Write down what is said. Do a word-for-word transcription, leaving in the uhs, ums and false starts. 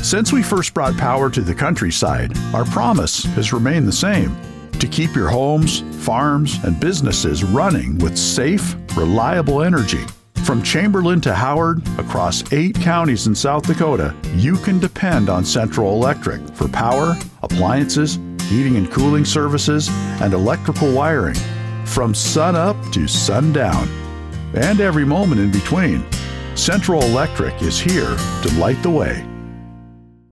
Since we first brought power to the countryside, our promise has remained the same: to keep your homes, farms, and businesses running with safe, reliable energy. From Chamberlain to Howard, across eight counties in South Dakota, you can depend on Central Electric for power, appliances, heating and cooling services, and electrical wiring. From sun up to sundown, and every moment in between, Central Electric is here to light the way.